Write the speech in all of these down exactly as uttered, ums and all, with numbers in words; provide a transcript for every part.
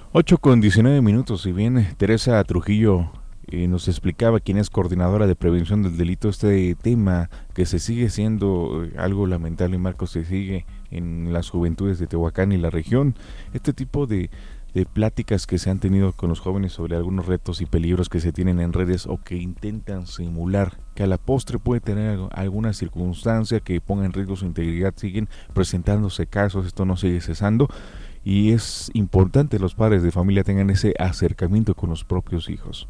Ocho con diecinueve minutos, si bien Teresa Trujillo eh, nos explicaba, quién es coordinadora de prevención del delito, este tema que se sigue siendo eh, algo lamentable, Marcos, se sigue en las juventudes de Tehuacán y la región, este tipo de, de pláticas que se han tenido con los jóvenes sobre algunos retos y peligros que se tienen en redes o que intentan simular, que a la postre puede tener alguna circunstancia que ponga en riesgo su integridad, siguen presentándose casos, esto no sigue cesando. Y es importante que los padres de familia tengan ese acercamiento con los propios hijos.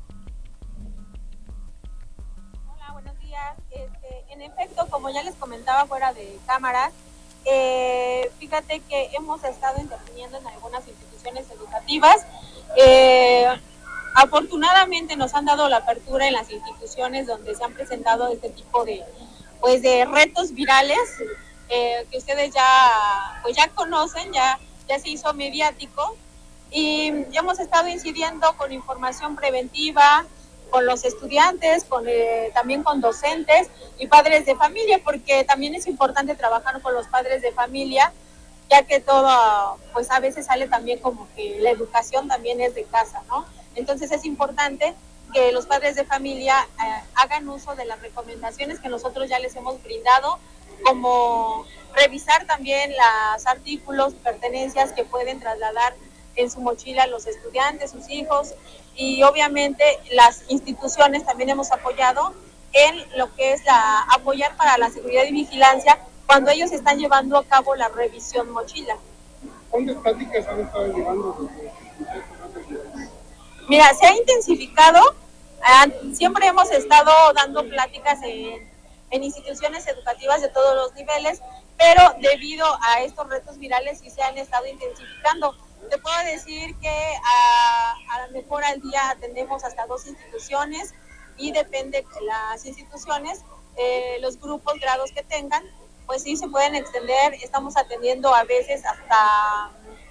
Hola, buenos días. Este, en efecto, como ya les comentaba fuera de cámaras, eh, fíjate que hemos estado interviniendo en algunas instituciones educativas. Eh, afortunadamente nos han dado la apertura en las instituciones donde se han presentado este tipo de, pues, de retos virales eh, que ustedes ya, pues, ya conocen, ya ya se hizo mediático y hemos estado incidiendo con información preventiva, con los estudiantes, con, eh, también con docentes y padres de familia, porque también es importante trabajar con los padres de familia, ya que todo, pues a veces sale también como que la educación también es de casa, ¿no? Entonces es importante que los padres de familia eh, hagan uso de las recomendaciones que nosotros ya les hemos brindado, como revisar también los artículos, pertenencias que pueden trasladar en su mochila los estudiantes, sus hijos, y obviamente las instituciones también hemos apoyado en lo que es la apoyar para la seguridad y vigilancia cuando ellos están llevando a cabo la revisión mochila. ¿Cuántas pláticas han estado llevando? Mira, se ha intensificado, uh, siempre hemos estado dando pláticas en en instituciones educativas de todos los niveles, pero debido a estos retos virales sí se han estado intensificando. Te puedo decir que a, a lo mejor al día atendemos hasta dos instituciones y depende de las instituciones, eh, los grupos, grados que tengan, pues sí se pueden extender. Estamos atendiendo a veces hasta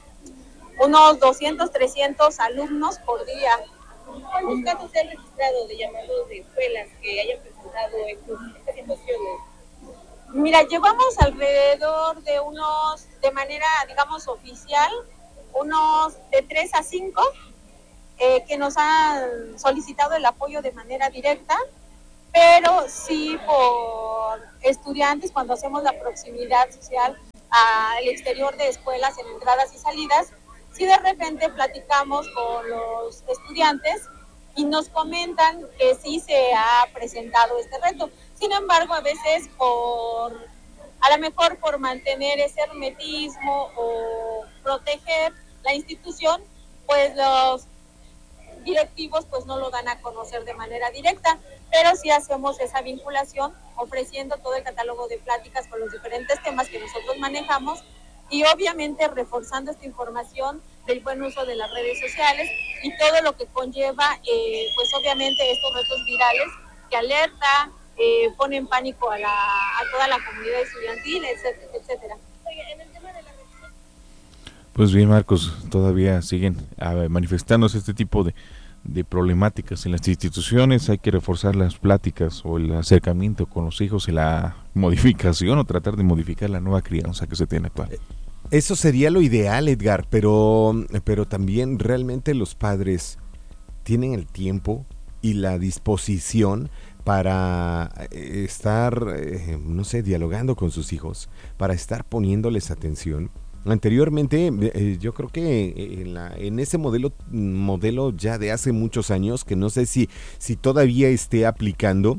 unos doscientos, trescientos alumnos por día. ¿Cuántos casos se han registrado de llamados de escuelas que hayan presentado estas situaciones? Mira, llevamos alrededor de unos, de manera, digamos, oficial, unos de tres a cinco eh, que nos han solicitado el apoyo de manera directa, pero sí por estudiantes, cuando hacemos la proximidad social al exterior de escuelas en entradas y salidas, si de repente platicamos con los estudiantes y nos comentan que sí se ha presentado este reto. Sin embargo, a veces por, a lo mejor por mantener ese hermetismo o proteger la institución, pues los directivos pues no lo dan a conocer de manera directa, pero sí hacemos esa vinculación ofreciendo todo el catálogo de pláticas con los diferentes temas que nosotros manejamos y obviamente reforzando esta información del buen uso de las redes sociales y todo lo que conlleva, eh, pues obviamente estos retos virales que alerta, eh, pone en pánico a, la, a toda la comunidad estudiantil, etcétera, etcétera. Oye, en el tema de la revisión. Pues bien, Marcos, todavía siguen uh, manifestándose este tipo de, de problemáticas en las instituciones. Hay que reforzar las pláticas o el acercamiento con los hijos y la modificación o tratar de modificar la nueva crianza que se tiene actual. Eso sería lo ideal, Edgar, pero, pero también realmente los padres tienen el tiempo y la disposición para estar, eh, no sé, dialogando con sus hijos, para estar poniéndoles atención. Anteriormente, eh, yo creo que en, la, en ese modelo, modelo ya de hace muchos años, que no sé si, si todavía esté aplicando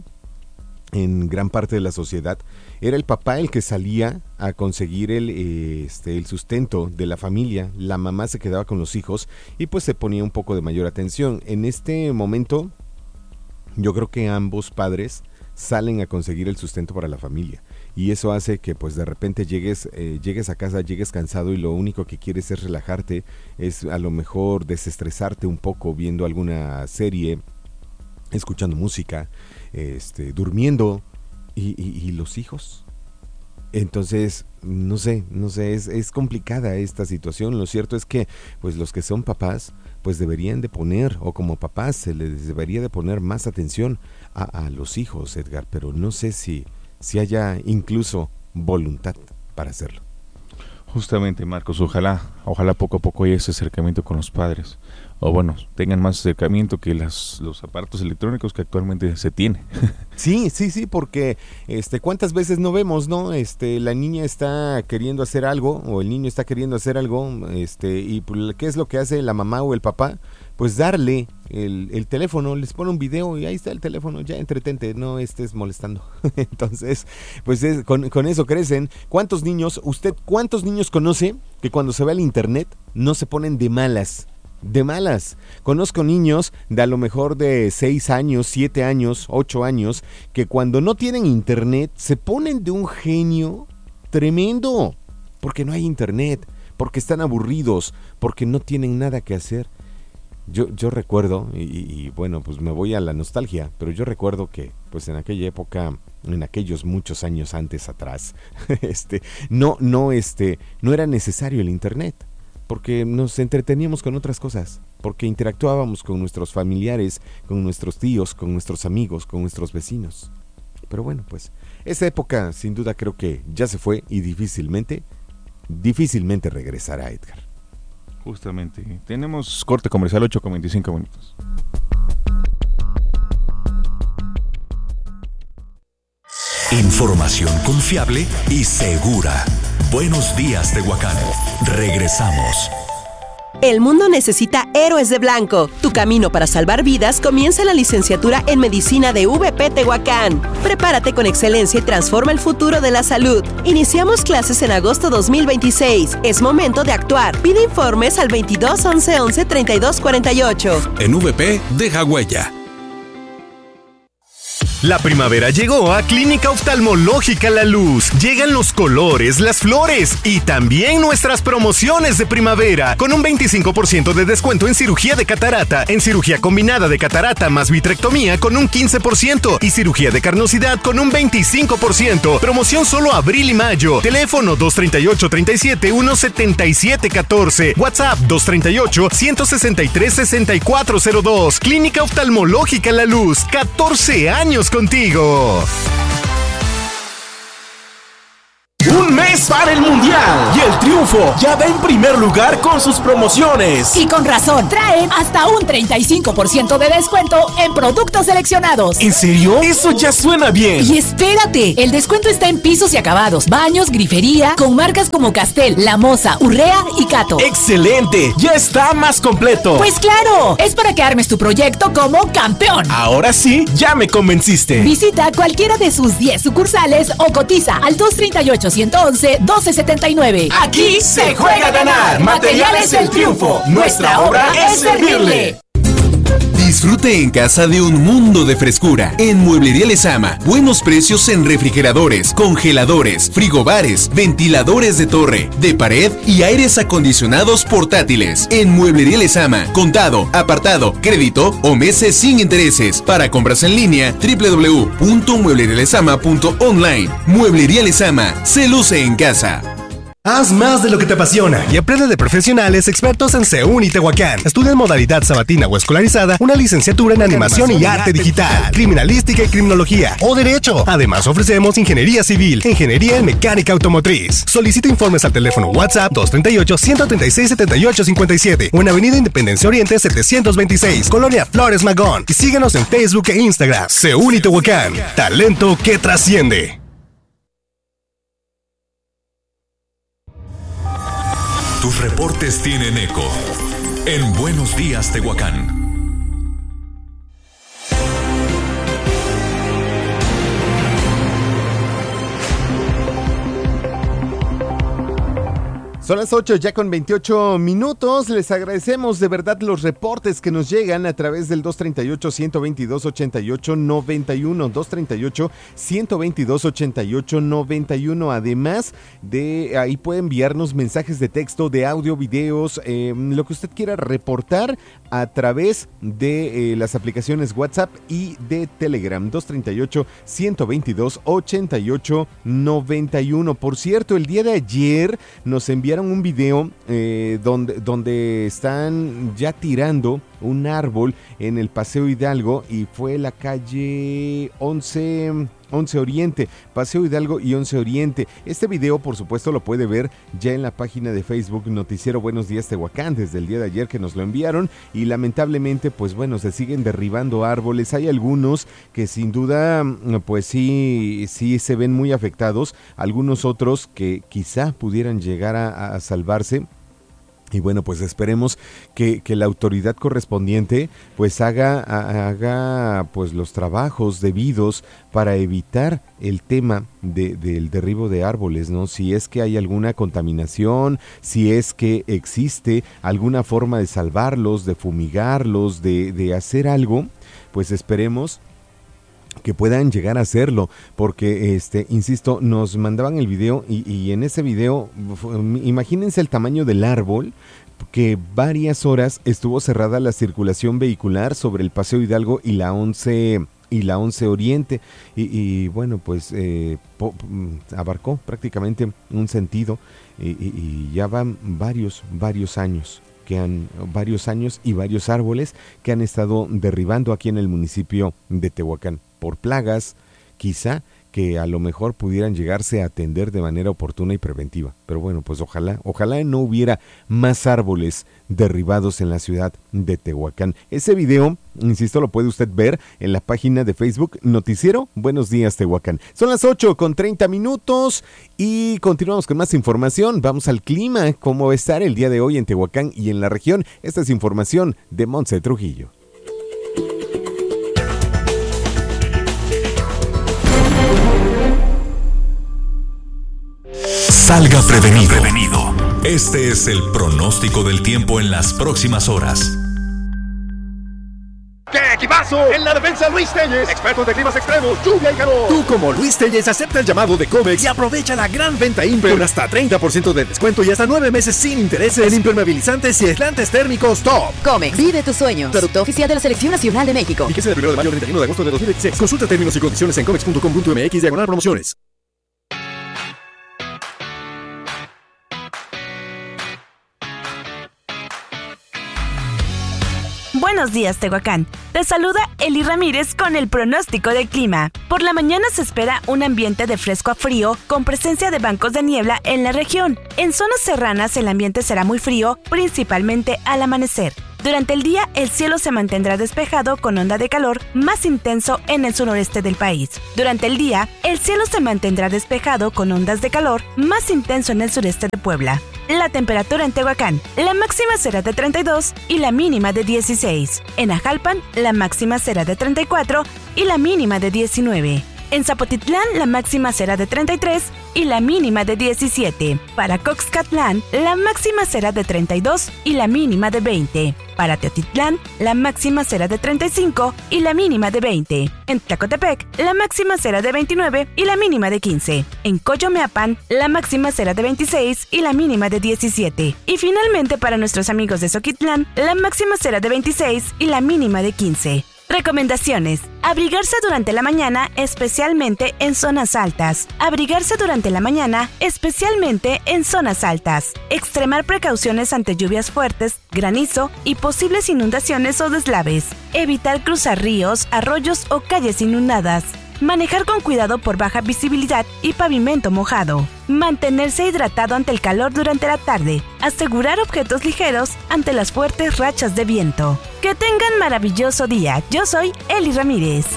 en gran parte de la sociedad, era el papá el que salía a conseguir el, eh, este, el sustento de la familia, la mamá se quedaba con los hijos y pues se ponía un poco de mayor atención. En este momento, yo creo que ambos padres salen a conseguir el sustento para la familia y eso hace que pues de repente llegues, eh, llegues a casa, llegues cansado y lo único que quieres es relajarte, es a lo mejor desestresarte un poco viendo alguna serie, escuchando música, este, durmiendo y, y, y los hijos. Entonces, no sé, no sé, es, es complicada esta situación. Lo cierto es que pues los que son papás pues deberían de poner, o como papás se les debería de poner más atención a, a los hijos, Edgar, pero no sé si, si haya incluso voluntad para hacerlo. Justamente, Marcos, ojalá, ojalá poco a poco haya ese acercamiento con los padres. O bueno, tengan más acercamiento que las, los aparatos electrónicos que actualmente se tiene. Sí, sí, sí, porque este, ¿cuántas veces no vemos, no? Este, la niña está queriendo hacer algo, o el niño está queriendo hacer algo, este, y pues, ¿qué es lo que hace la mamá o el papá? Pues darle el, el teléfono, les pone un video y ahí está el teléfono, ya entretente, no estés molestando. Entonces, pues es, con, con eso crecen. ¿Cuántos niños, usted, cuántos niños conoce que cuando se va al internet no se ponen de malas? De malas. Conozco niños de a lo mejor de seis años, siete años, ocho años, que cuando no tienen internet se ponen de un genio tremendo, porque no hay internet, porque están aburridos, porque no tienen nada que hacer. Yo, yo recuerdo, y, y bueno, pues me voy a la nostalgia, pero yo recuerdo que pues en aquella época, en aquellos muchos años antes atrás, este, no, no, este, no era necesario el internet. Porque nos entreteníamos con otras cosas, porque interactuábamos con nuestros familiares, con nuestros tíos, con nuestros amigos, con nuestros vecinos. Pero bueno, pues esa época sin duda creo que ya se fue y difícilmente, difícilmente regresará, Edgar. Justamente, tenemos corte comercial, ocho con veinticinco minutos. Información confiable y segura. Buenos días, Tehuacán. Regresamos. El mundo necesita héroes de blanco. Tu camino para salvar vidas comienza en la licenciatura en Medicina de U V P Tehuacán. Prepárate con excelencia y transforma el futuro de la salud. Iniciamos clases en agosto dos mil veintiséis. Es momento de actuar. Pide informes al veintidós once once treinta y dos cuarenta y ocho. En U V P, deja huella. La primavera llegó a Clínica Oftalmológica La Luz. Llegan los colores, las flores y también nuestras promociones de primavera con un veinticinco por ciento de descuento en cirugía de catarata, en cirugía combinada de catarata más vitrectomía con un quince por ciento y cirugía de carnosidad con un veinticinco por ciento. Promoción solo abril y mayo. Teléfono dos treinta y ocho, treinta y siete, uno setenta y siete catorce. WhatsApp dos treinta y ocho, ciento sesenta y tres, sesenta y cuatro cero dos. Clínica Oftalmológica La Luz. catorce años contigo. Un mes para el Mundial y el Triunfo ya va en primer lugar con sus promociones. Y con razón, traen hasta un treinta y cinco por ciento de descuento en productos seleccionados. ¿En serio? Eso ya suena bien. Y espérate, el descuento está en pisos y acabados, baños, grifería, con marcas como Castel, La Moza, Urrea y Cato. ¡Excelente! Ya está más completo. Pues claro, es para que armes tu proyecto como campeón. Ahora sí, ya me convenciste. Visita cualquiera de sus diez sucursales o cotiza al dos treinta y ocho, ciento once, doce setenta y nueve. Aquí se juega a ganar. Materiales El Triunfo. Nuestra obra es servirle. Disfrute en casa de un mundo de frescura. En Mueblería Lezama, buenos precios en refrigeradores, congeladores, frigobares, ventiladores de torre, de pared y aires acondicionados portátiles. En Mueblería Lezama, contado, apartado, crédito o meses sin intereses. Para compras en línea, doble u doble u doble u punto mueblería lezama punto online. Mueblería Lezama, se luce en casa. Haz más de lo que te apasiona y aprende de profesionales expertos en Seúl y Tehuacán. Estudia en modalidad sabatina o escolarizada una licenciatura en animación y arte digital, criminalística y criminología o derecho. Además ofrecemos ingeniería civil, ingeniería en mecánica automotriz. Solicita informes al teléfono WhatsApp dos treinta y ocho, ciento treinta y seis, setenta y ocho cincuenta y siete o en Avenida Independencia Oriente setecientos veintiséis, Colonia Flores Magón. Y síguenos en Facebook e Instagram. Seúl y Tehuacán, talento que trasciende. Tus reportes tienen eco en Buenos Días, Tehuacán. Son las ocho ya con veintiocho minutos. Les agradecemos de verdad los reportes que nos llegan a través del dos treinta y ocho, ciento veintidós, ochenta y ocho, noventa y uno, dos treinta y ocho, ciento veintidós, ochenta y ocho, noventa y uno. Además de ahí puede enviarnos mensajes de texto, de audio, videos, eh, lo que usted quiera reportar a través de eh, las aplicaciones WhatsApp y de Telegram. dos treinta y ocho, ciento veintidós, ochenta y ocho, noventa y uno. Por cierto, el día de ayer nos enviaron un video eh, donde, donde están ya tirando un árbol en el Paseo Hidalgo y fue la calle once, once Oriente, Paseo Hidalgo y once Oriente. Este video, por supuesto, lo puede ver ya en la página de Facebook Noticiero Buenos Días Tehuacán, desde el día de ayer que nos lo enviaron, y lamentablemente, pues bueno, se siguen derribando árboles. Hay algunos que sin duda, pues sí, sí se ven muy afectados, algunos otros que quizá pudieran llegar a, a salvarse. Y bueno, pues esperemos que, que la autoridad correspondiente pues haga, haga pues los trabajos debidos para evitar el tema de, del derribo de árboles, ¿no? Si es que hay alguna contaminación, si es que existe alguna forma de salvarlos, de fumigarlos, de, de hacer algo, pues esperemos que puedan llegar a hacerlo, porque, este, insisto, nos mandaban el video y, y en ese video, imagínense el tamaño del árbol, que varias horas estuvo cerrada la circulación vehicular sobre el Paseo Hidalgo y la once y la once Oriente, y, y bueno, pues eh, po, abarcó prácticamente un sentido, y, y, y ya van varios, varios años. que han varios años y varios árboles que han estado derribando aquí en el municipio de Tehuacán por plagas, quizá que a lo mejor pudieran llegarse a atender de manera oportuna y preventiva. Pero bueno, pues ojalá, ojalá no hubiera más árboles derribados en la ciudad de Tehuacán. Ese video, insisto, lo puede usted ver en la página de Facebook Noticiero Buenos Días Tehuacán. Son las ocho con treinta minutos y continuamos con más información. Vamos al clima, cómo va a estar el día de hoy en Tehuacán y en la región. Esta es información de Montse Trujillo. Salga prevenido. prevenido. Este es el pronóstico del tiempo en las próximas horas. ¡Qué equipazo! En la defensa, Luis Telles, expertos de climas extremos, lluvia y calor. Tú, como Luis Telles, acepta el llamado de Comex y aprovecha la gran venta Imper con hasta treinta por ciento de descuento y hasta nueve meses sin intereses en impermeabilizantes y aislantes térmicos top. Comex, vive tus sueños. Producto oficial de la Selección Nacional de México. Fíjese del primero de mayo al treinta y uno de agosto de dos mil dieciséis. Consulta términos y condiciones en comex punto com punto mx diagonal promociones. Buenos días, Tehuacán. Te saluda Eli Ramírez con el pronóstico del clima. Por la mañana se espera un ambiente de fresco a frío con presencia de bancos de niebla en la región. En zonas serranas el ambiente será muy frío, principalmente al amanecer. Durante el día, el cielo se mantendrá despejado con onda de calor más intenso en el sureste del país. Durante el día, el cielo se mantendrá despejado con ondas de calor más intenso en el sureste de Puebla. La temperatura en Tehuacán, la máxima será de treinta y dos y la mínima de dieciséis. En Ajalpan, la máxima será de treinta y cuatro y la mínima de diecinueve. En Zapotitlán, la máxima será de treinta y tres y la mínima de diecisiete. Para Coxcatlán, la máxima será de treinta y dos y la mínima de veinte. Para Teotitlán, la máxima será de treinta y cinco y la mínima de veinte. En Tlacotepec, la máxima será de veintinueve y la mínima de quince. En Coyomeapan, la máxima será de veintiséis y la mínima de diecisiete. Y finalmente, para nuestros amigos de Zoquitlán, la máxima será de veintiséis y la mínima de quince. Recomendaciones. Abrigarse durante la mañana, especialmente en zonas altas. Abrigarse durante la mañana, especialmente en zonas altas. Extremar precauciones ante lluvias fuertes, granizo y posibles inundaciones o deslaves. Evitar cruzar ríos, arroyos o calles inundadas. Manejar con cuidado por baja visibilidad y pavimento mojado. Mantenerse hidratado ante el calor durante la tarde. Asegurar objetos ligeros ante las fuertes rachas de viento. Que tengan maravilloso día. Yo soy Eli Ramírez.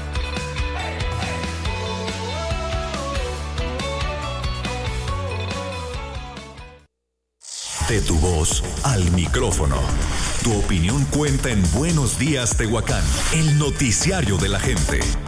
De tu voz al micrófono. Tu opinión cuenta en Buenos Días Tehuacán, el noticiario de la gente.